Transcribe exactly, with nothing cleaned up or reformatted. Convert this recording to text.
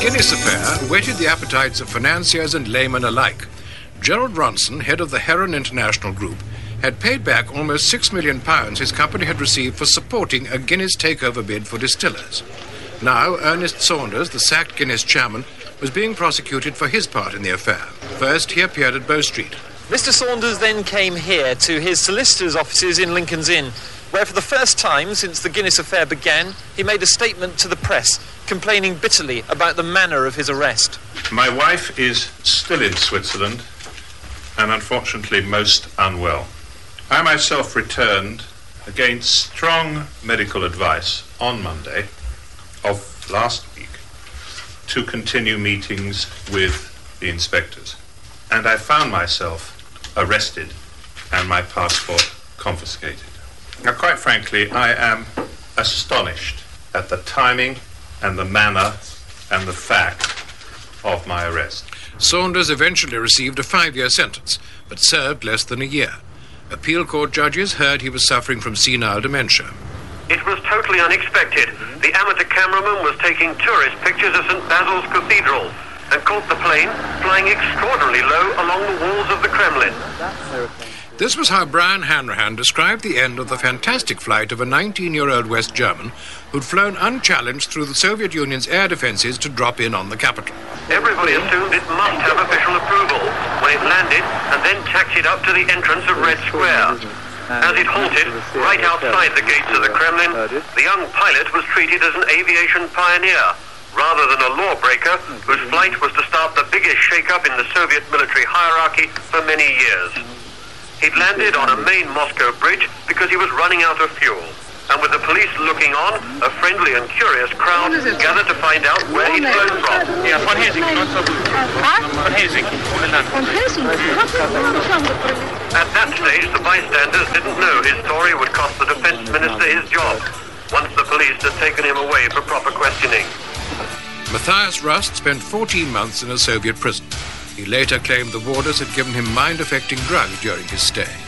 Guinness affair whetted the appetites of financiers and laymen alike. Gerald Ronson, head of the Heron International Group, had paid back almost six million pounds his company had received for supporting a Guinness takeover bid for distillers. Now, Ernest Saunders, the sacked Guinness chairman, was being prosecuted for his part in the affair. First, he appeared at Bow Street. Mister Saunders then came here to his solicitor's offices in Lincoln's Inn, where for the first time since the Guinness affair began, he made a statement to the press, complaining bitterly about the manner of his arrest. My wife is still in Switzerland, and unfortunately most unwell. I myself returned against strong medical advice on Monday of last week to continue meetings with the inspectors. And I found myself arrested and my passport confiscated. Now, quite frankly, I am astonished at the timing and the manner and the fact of my arrest. Saunders eventually received a five-year sentence, but served less than a year. Appeal court judges heard he was suffering from senile dementia. It was totally unexpected. The amateur cameraman was taking tourist pictures of Saint Basil's Cathedral and caught the plane flying extraordinarily low along the walls of the Kremlin. This was how Brian Hanrahan described the end of the fantastic flight of a nineteen-year-old West German who'd flown unchallenged through the Soviet Union's air defenses to drop in on the capital. Everybody assumed it must have official approval when it landed and then taxied up to the entrance of Red Square. As it halted right outside the gates of the Kremlin, the young pilot was treated as an aviation pioneer rather than a lawbreaker whose flight was to start the biggest shake-up in the Soviet military hierarchy for many years. He'd landed on a main Moscow bridge because he was running out of fuel. And with the police looking on, a friendly and curious crowd gathered to find out where he'd flown from. Yeah, von Helsinki, not so good. Von Helsinki. Von Helsinki? At that stage, the bystanders didn't know his story would cost the defense minister his job, once the police had taken him away for proper questioning. Matthias Rust spent fourteen months in a Soviet prison. He later claimed the warders had given him mind-affecting drugs during his stay.